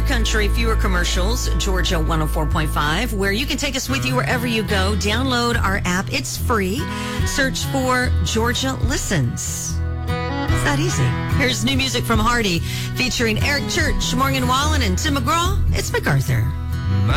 country, fewer commercials. Georgia 104.5, where you can take us with you wherever you go. Download our app. It's free. Search for Georgia Listens. It's that easy. Here's new music from Hardy featuring Eric Church, Morgan Wallen, and Tim McGraw. It's MacArthur.